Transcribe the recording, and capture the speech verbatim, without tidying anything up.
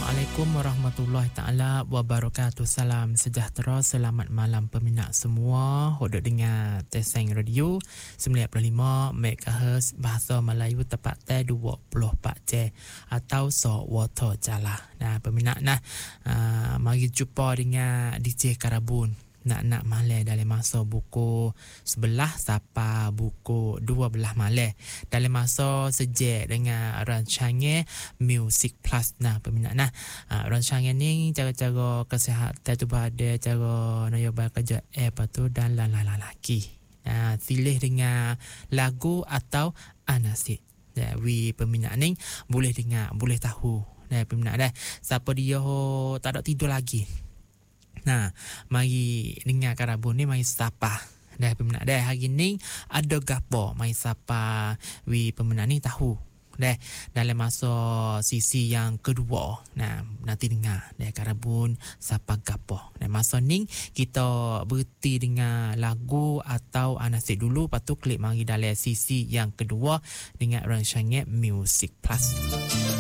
Assalamualaikum warahmatullahi taala wabarakatuh. Salam sejahtera, selamat malam peminat semua. Hodok dengar Teseng Radio sembilan puluh lima megahertz bahasa Melayu tepat te dua puluh empat jam atau Sawata Jala. Nah, peminat nah, uh, mari jumpa dengan D J Karabun. Nak-nak malam dalam masa buku sebelah sampai buku dua belah malam. Dalam masa sejak dengan rancangan Music Plus. Nah, peminat nah, uh, rancangan ni cara-cara kesihatan tu ada, cara nayobal kerja apa tu dan lain-lain lagi. Nah, pilih dengan lagu atau anasik. Nah, we peminat ni boleh dengar, boleh tahu. Nah, peminat dah, siapa dia ho, tak ada tidur lagi. Nah, mari dengar Karabun ni, mari sapa. Dah peminat dah, hari ni ada gapo mari sapa wi peminat ni tahu. Dah dalam masa sisi yang kedua. Nah, nanti dengar dah Karabun sapa gapo. Nah, masa ni kita berhenti dengan lagu atau anasik dulu, lepas tu klik mari dalam sisi yang kedua dengan rancangan Music Plus.